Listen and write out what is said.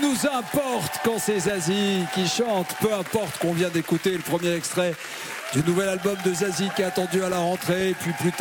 nous importe quand c'est Zazie qui chante, peu importe qu'on vient d'écouter le premier extrait du nouvel album de Zazie qui est attendu à la rentrée, et puis plus tard